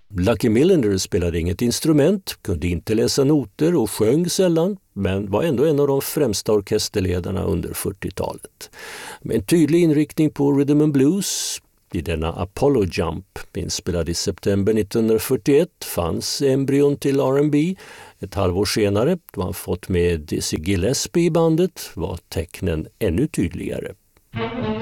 Lucky Millender spelade inget instrument, kunde inte läsa noter och sjöng sällan, men var ändå en av de främsta orkesterledarna under 40-talet. Med en tydlig inriktning på rhythm and blues. I denna Apollo Jump, inspelad i september 1941, fanns embryon till R&B. Ett halvår senare, då han fått med Dizzy Gillespie i bandet, var tecknen ännu tydligare.